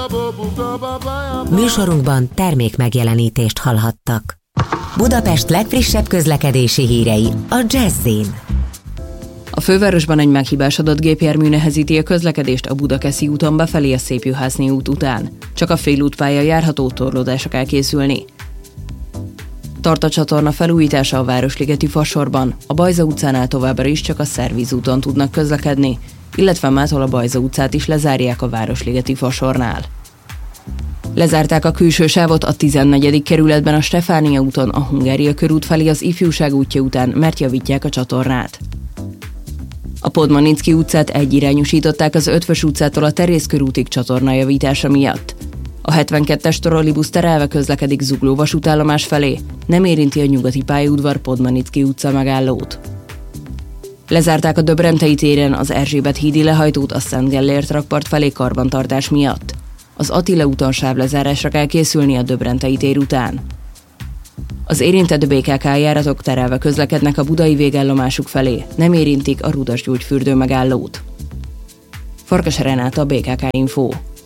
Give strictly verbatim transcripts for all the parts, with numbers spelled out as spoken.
Műsorunkban termék megjelenítést hallhattak. Budapest legfrissebb közlekedési hírei a Jazz-in. A fővárosban egy meghibásodott gépjármű nehezíti a közlekedést a Budakeszi úton befelé a Szépjuhászné út után. Csak a félútpálya járható, torlódásra kell készülni. Tart a csatorna felújítása a Városligeti Fasorban. A Bajza utcánál továbbra is csak a Szervízúton tudnak közlekedni, illetve mától a Bajza utcát is lezárják a Városligeti Fasornál. Lezárták a külső sávot a tizennegyedik kerületben a Stefánia úton a Hungária körút felé az Ifjúság útja után, mert javítják a csatornát. A Podmanicki utcát egyirányosították az Ötvös utcától a Terész körútig csatornajavítása miatt. A hetvenkettes trollibusz terelve közlekedik Zugló vasútállomás felé, nem érinti a nyugati pályaudvar Podmanicki utca megállót. Lezárták a Döbrentei téren az Erzsébet hídi lehajtót a Szent Gellért rakpart felé karbantartás miatt. Az Attila úton sávlezárásra kell készülni a Döbrentei tér után. Az érintett bé ká ká járatok terelve közlekednek a budai végállomásuk felé, nem érintik a Rudasgyógyfürdő megállót. Farkas Renáta, bé ká ká Info.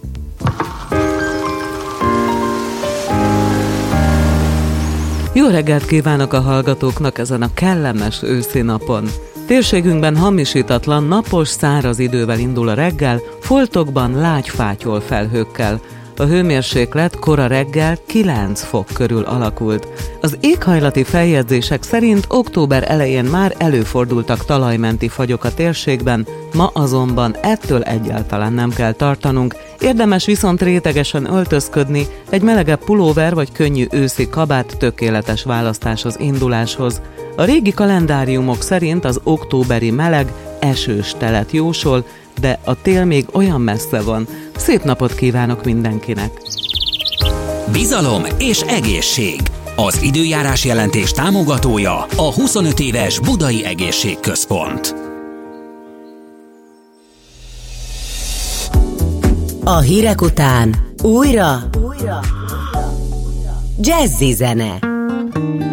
Jó reggelt kívánok a hallgatóknak ezen a kellemes őszi napon! Térségünkben hamisítatlan, napos, száraz idővel indul a reggel, foltokban lágy fátyol felhőkkel. A hőmérséklet kora reggel kilenc fok körül alakult. Az éghajlati feljegyzések szerint október elején már előfordultak talajmenti fagyok a térségben, ma azonban ettől egyáltalán nem kell tartanunk, érdemes viszont rétegesen öltözködni, egy melegebb pulóver vagy könnyű őszi kabát tökéletes választás az induláshoz. A régi kalendáriumok szerint az októberi meleg esős telet jósol, de a tél még olyan messze van. Szép napot kívánok mindenkinek! Bizalom és egészség. Az időjárás jelentés támogatója a huszonöt éves Budai Egészségközpont. A hírek után újra, újra. Jazzy zene.